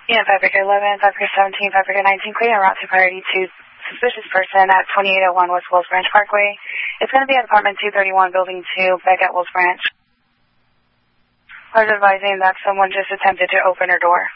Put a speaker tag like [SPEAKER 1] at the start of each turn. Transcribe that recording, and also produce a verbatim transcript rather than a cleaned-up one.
[SPEAKER 1] Yeah, Paprika eleven, Paprika seventeen, Paprika nineteen, clear en route to priority two. Suspicious person at twenty-eight oh one West Wills Branch Parkway. It's going to be at apartment two thirty-one, building two, back at Wills Branch. I was advising that someone just attempted to open her door.